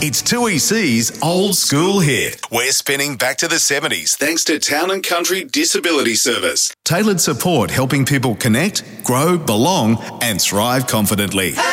It's 2EC's Old School Hit. We're spinning back to the 70s thanks to Town and Country Disability Service. Tailored support helping people connect, grow, belong and thrive confidently.